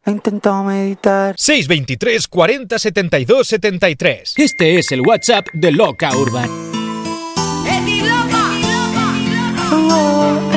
he intentado meditar. 623 40 72 73. Este es el WhatsApp de Loca Urban. Oh,